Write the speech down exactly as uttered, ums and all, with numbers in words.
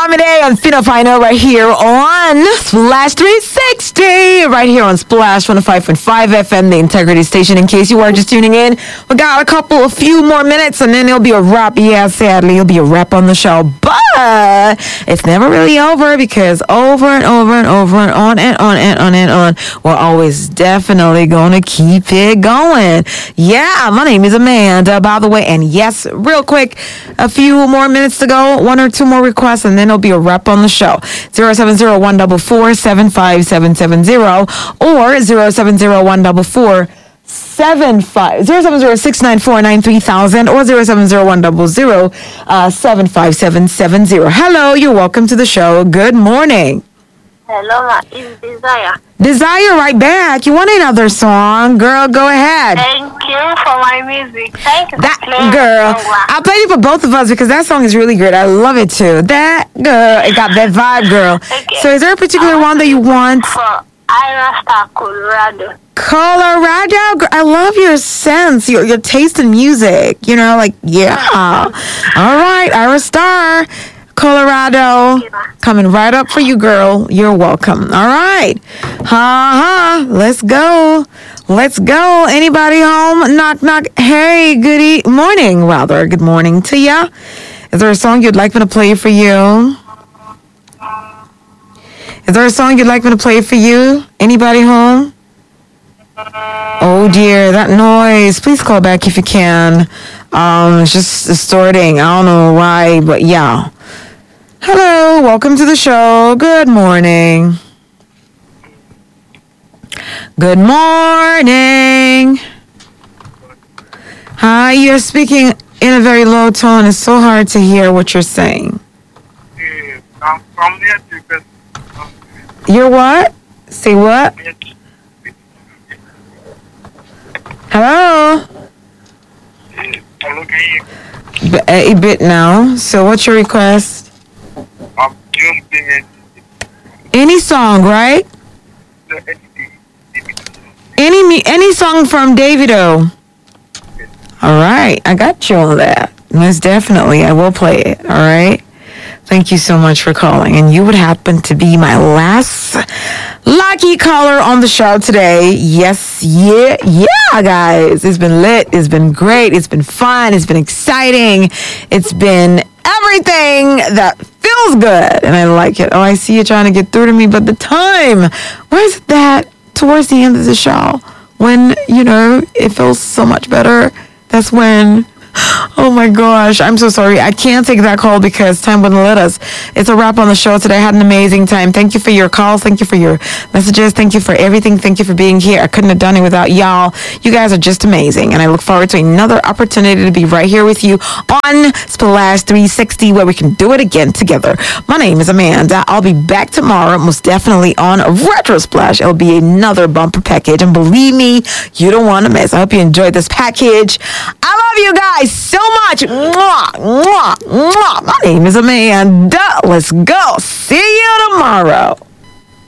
Day on Fino Fino right here on Splash three sixty. Right here on Splash one oh five point five F M, the Integrity Station. In case you are just tuning in, we got a couple, a few more minutes, and then it'll be a wrap. Yeah, sadly, it'll be a wrap on the show. But it's never really over because over and over and over and on and on and on and on, we're always definitely going to keep it going. Yeah, my name is Amanda, by the way. And yes, real quick, a few more minutes to go, one or two more requests, and then it'll be a wrap on the show. zero seven zero one four four seven five seven seven zero or zero seven zero one four four seven five zero seven zero six nine four nine three thousand or zero seven zero one zero zero uh, seven five seven seven zero. Hello, you're welcome to the show. Good morning. Hello, ma. It's Desire. Desire, right back. You want another song? Girl, go ahead. Thank you for my music. Thank you for That playing girl, the song. I played it for both of us because that song is really great. I love it too. That girl, it got that vibe, girl. Okay. So, is there a particular one that you want? For Ira Star, Colorado. Colorado, Gr- I love your sense, your your taste in music. You know, like yeah. All right, Ira Star, Colorado, coming right up for you, girl. You're welcome. All right, ha ha. Let's go. Let's go. Anybody home? Knock knock. Hey, good e- morning. Rather, good morning to ya. Is there a song you'd like me to play for you? Is there a song you'd like me to play for you? Anybody home? Oh dear, that noise. Please call back if you can. Um, it's just distorting. I don't know why, but yeah. Hello, welcome to the show. Good morning. Good morning. Hi, you're speaking in a very low tone. It's so hard to hear what you're saying. Yeah, I'm from there because You're what? Say what? Hello? I'm looking B- a bit now. So what's your request? I'm jumping and Any song, right? Any me- any song from Davido. All right, I got you on that. Most definitely, I will play it. All right. Thank you so much for calling, and you would happen to be my last lucky caller on the show today. Yes, yeah, yeah, guys. It's been lit. It's been great. It's been fun. It's been exciting. It's been everything that feels good, and I like it. Oh, I see you trying to get through to me, but the time, where's that towards the end of the show when, you know, it feels so much better? That's when... Oh my gosh, I'm so sorry. I can't take that call because time wouldn't let us. It's a wrap on the show today. I had an amazing time. Thank you for your calls. Thank you for your messages. Thank you for everything. Thank you for being here. I couldn't have done it without y'all. You guys are just amazing. And I look forward to another opportunity to be right here with you on Splash three sixty where we can do it again together. My name is Amanda. I'll be back tomorrow, most definitely on Retro Splash. It'll be another bumper package. And believe me, you don't want to miss. I hope you enjoyed this package. I love you guys so much. Mwah, mwah, mwah. My name is Amanda. Let's go. See you tomorrow.